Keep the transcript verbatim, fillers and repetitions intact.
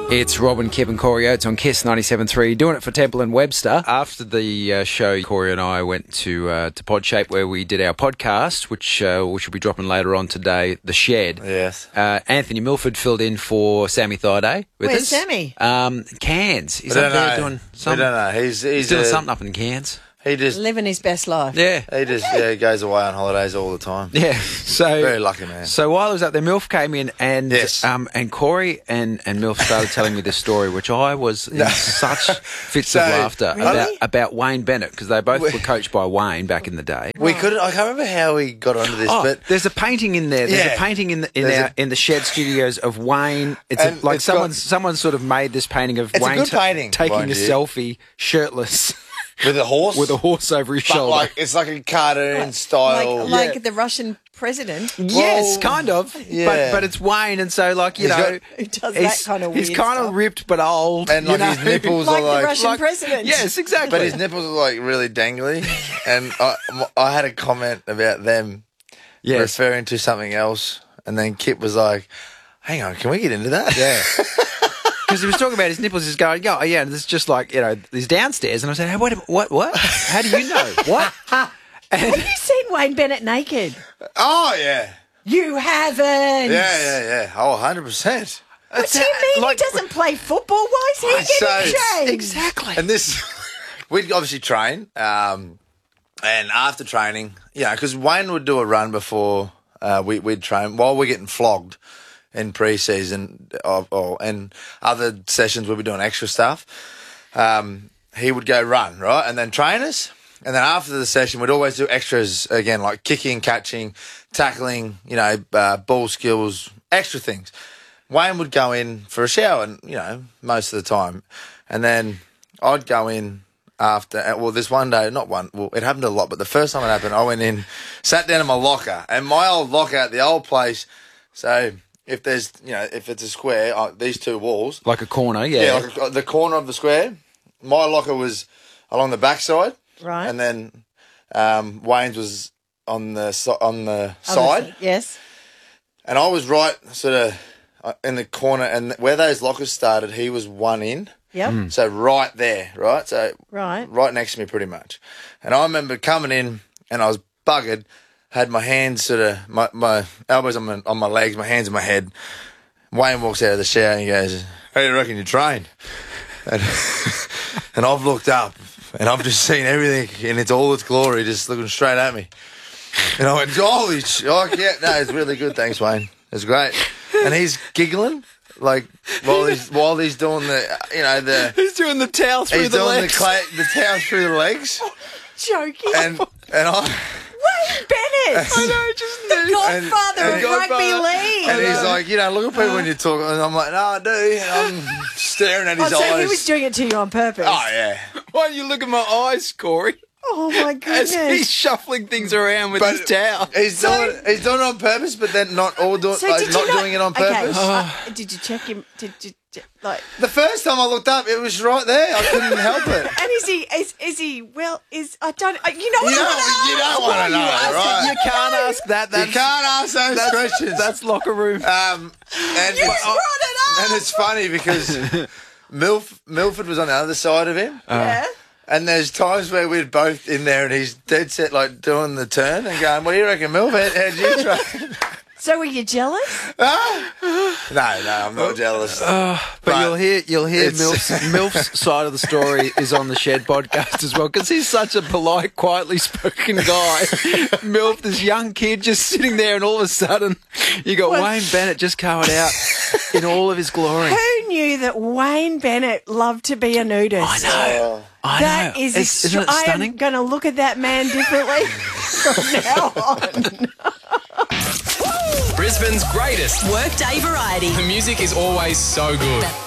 It's Robin, Kip and Corey Oates on Kiss ninety-seven point three, doing it for Temple and Webster. After the uh, show, Corey and I went to uh, to Podshape where we did our podcast, which uh, which will be dropping later on today, The Shed. Yes. Uh, Anthony Milford filled in for Sammy Thaiday with Where's us. Sammy? Um, Cairns. He's We up don't there know. doing We something. don't know. He's he's, He's doing uh, something up in Cairns. He just Living his best life. Yeah. he just yeah, goes away on holidays all the time. Yeah. So Very lucky man. So while I was up there, Milf came in and Yes. um, and Corey and, and Milf started telling me this story, which I was in such fits So- of laughter Really? about, about Wayne Bennett, because they both We- were coached by Wayne back in the day. We couldn't. I can't remember how we got onto this, Oh, but there's a painting in there. There's Yeah. a painting in the, in There's our, a- in the Shed Studios of Wayne. It's a, And like it's someone got- someone sort of made this painting of It's a Wayne good painting, taking mind a you. selfie, shirtless, with a horse, with a horse over his but shoulder. like it's like a cartoon Like, style. like Yeah. the Russian president. Yes, Well, kind of. yeah. But but it's Wayne, and so like you He's know, got- Who does he's, that kind of he's weird kind stuff? of ripped but old, And, you like, know? his nipples Like are like the Russian Like- president. Yes, exactly. But his nipples are like really dangly, and I, I had a comment about them yes. referring to something else, and then Kip was like, "Hang on, can we get into that?" Yeah. Because he was talking about his nipples, he's going, oh, yeah, and it's just like, you know, he's downstairs. And I said, hey, wait a minute, what, what? How do you know? What? And Have you seen Wayne Bennett naked? Oh yeah, You haven't. yeah, yeah, yeah. Oh, one hundred percent. What do you mean like- he doesn't play football? Why is he So- getting changed? exactly. And this, we'd obviously train, um, and after training, yeah, because Wayne would do a run before uh, we, we'd train while we're getting flogged in pre-season or, or, and other sessions where we're doing extra stuff. Um, he would go run, right, and then train us. And then after the session, we'd always do extras again, like kicking, catching, tackling, you know, uh, ball skills, extra things. Wayne would go in for a shower, and you know, most of the time, and then I'd go in after. Well, this one day, not one. Well, it happened a lot, but the first time it happened, I went in, sat down in my locker, and my old locker at the old place. So if there's, you know, if it's a square, uh, these two walls, Like a corner, yeah. yeah, like a, the corner of the square. My locker was along the back side, Right. and then um, Wayne's was on the so- on the side. Obviously, yes. And I was right sort of uh, in the corner, and where those lockers started, he was one in. Yep. So right there, right? So Right. right next to me pretty much. And I remember coming in, and I was buggered, had my hands sort of, my, my elbows on my, on my legs, my hands on my head. Wayne walks out of the shower and he goes, how do you reckon you trained? And, and I've looked up, and I've just seen everything in its all its glory, just looking straight at me. And I went, holy sh- oh, yeah, no, it's really good, thanks, Wayne. It's great. And he's giggling, like, while he's, while he's doing the, you know, the, He's doing the towel through he's the doing legs. the, clay, the towel through the legs. Joking. And, and I, Wayne Bennett. I know, just The knew. godfather and of Godfather. rugby league. and he's like, you know, look at people when you talk. And I'm like, no, I do. And I'm staring at Oh, his so eyes. he was doing it to you on purpose. Oh, yeah. Why don't you look at my eyes, Corey? Oh, my As goodness. he's shuffling things around with But his towel. He's So- doing, he's doing it on purpose, but then not all doing, So like, did you not not- doing it on Okay, purpose. uh, did you check him? Did you, did, like... The first time I looked up, it was right there. I couldn't help it. And is he, is, is he, well, is, I don't, uh, you know what You I don't, wanna you don't ask? want to know, Ask it. right? You can't ask that. That's, You can't ask those that's, questions. That's locker room. Um, and, You it's, brought it up. and it's funny because Milf, Milford was on the other side of him. Yeah. And there's times where we're both in there and he's dead set, like, doing the turn and going, what do you reckon, Milf? How, how'd you train? So were you jealous? Ah? No, no, I'm not jealous. But, But you'll hear you'll hear it's- Milf's, Milf's side of the story is on the Shed podcast as well, because he's such a polite, quietly spoken guy. Milf, this young kid, just sitting there, and all of a sudden you got Well- Wayne Bennett just coming out in all of his glory. Who knew that Wayne Bennett loved to be a nudist? I know. Oh. I That know. is It's- isn't it extra- I am stunning? going to look at that man differently from now on. Brisbane's greatest. Workday variety. The music is always so good.